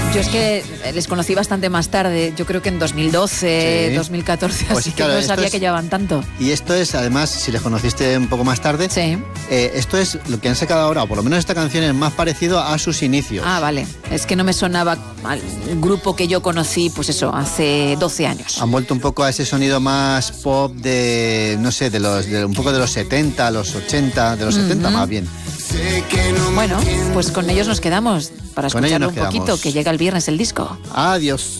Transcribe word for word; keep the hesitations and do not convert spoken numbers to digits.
Yo es que les conocí bastante más tarde, yo creo que en dos mil doce, sí. dos mil catorce, pues así claro, que no sabía es, que llevaban tanto. Y esto es, además, si les conociste un poco más tarde, sí. eh, esto es lo que han sacado ahora, o por lo menos esta canción es más parecido a sus inicios. Ah, vale. Es que no me sonaba al grupo que yo conocí, pues eso, hace doce años. Han vuelto un poco a ese sonido más pop de, no sé, de los de un poco de los setenta, los ochenta, de los uh-huh. setenta más bien. Bueno, pues con ellos nos quedamos para escucharlo un poquito, que llega el viernes el disco. Adiós.